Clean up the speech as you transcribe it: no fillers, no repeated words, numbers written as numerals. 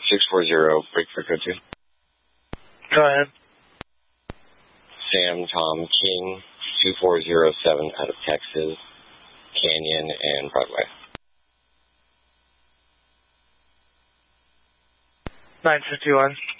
640, break for code 2. Go ahead. Sam Tom King, 2407 out of Texas, Canyon and Broadway. 951.